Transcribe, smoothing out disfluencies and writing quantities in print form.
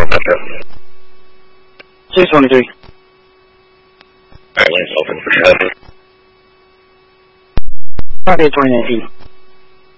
Metro. 623. Alright, lane's open for traffic. Friday 2019.